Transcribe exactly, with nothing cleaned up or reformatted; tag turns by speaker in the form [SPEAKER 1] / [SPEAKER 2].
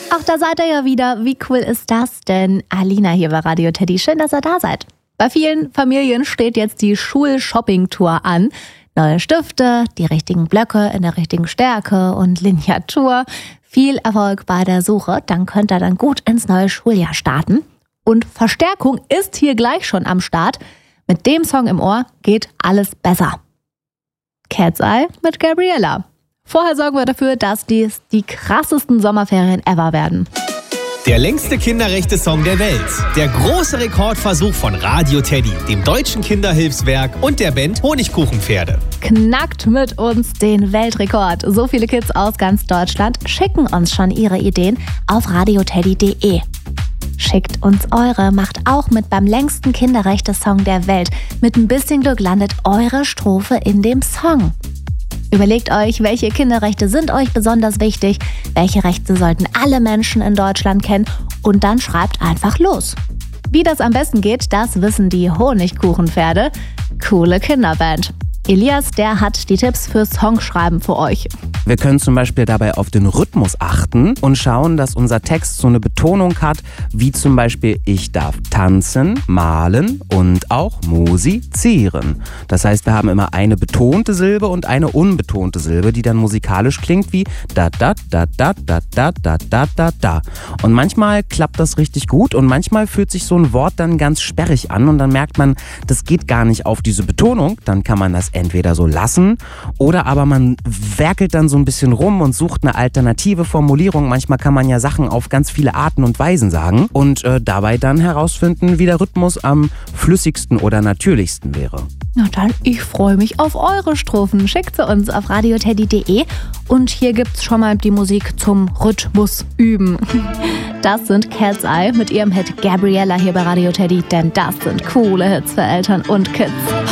[SPEAKER 1] Ach, da seid ihr ja wieder. Wie cool ist das denn? Alina hier bei Radio Teddy. Schön, dass ihr da seid. Bei vielen Familien steht jetzt die Schul-Shopping-Tour an. Neue Stifte, die richtigen Blöcke in der richtigen Stärke und Lineatur. Viel Erfolg bei der Suche. Dann könnt ihr dann gut ins neue Schuljahr starten. Und Verstärkung ist hier gleich schon am Start. Mit dem Song im Ohr geht alles besser. Cat's Eye mit Gabriella. Vorher sorgen wir dafür, dass dies die krassesten Sommerferien ever werden.
[SPEAKER 2] Der längste Kinderrechte-Song der Welt. Der große Rekordversuch von Radio Teddy, dem Deutschen Kinderhilfswerk und der Band Honigkuchenpferde.
[SPEAKER 1] Knackt mit uns den Weltrekord. So viele Kids aus ganz Deutschland schicken uns schon ihre Ideen auf radioteddy punkt de. Schickt uns eure, macht auch mit beim längsten Kinderrechte-Song der Welt. Mit ein bisschen Glück landet eure Strophe in dem Song. Überlegt euch, welche Kinderrechte sind euch besonders wichtig, welche Rechte sollten alle Menschen in Deutschland kennen und dann schreibt einfach los. Wie das am besten geht, das wissen die Honigkuchenpferde. Coole Kinderband. Elias, der hat die Tipps fürs Songschreiben für euch.
[SPEAKER 3] Wir können zum Beispiel dabei auf den Rhythmus achten und schauen, dass unser Text so eine Betonung hat, wie zum Beispiel ich darf tanzen, malen und auch musizieren. Das heißt, wir haben immer eine betonte Silbe und eine unbetonte Silbe, die dann musikalisch klingt wie da da da da da da da da da da. Und manchmal klappt das richtig gut und manchmal fühlt sich so ein Wort dann ganz sperrig an und dann merkt man, das geht gar nicht auf diese Betonung. Dann kann man das entweder so lassen oder aber man werkelt dann so ein bisschen rum und sucht eine alternative Formulierung. Manchmal kann man ja Sachen auf ganz viele Arten und Weisen sagen und äh, dabei dann herausfinden, wie der Rhythmus am flüssigsten oder natürlichsten wäre.
[SPEAKER 1] Na dann, ich freue mich auf eure Strophen. Schickt sie uns auf radioteddy punkt de und hier gibt's schon mal die Musik zum Rhythmus üben. Das sind Cat's Eye mit ihrem Hit Gabriella hier bei Radio Teddy, denn das sind coole Hits für Eltern und Kids.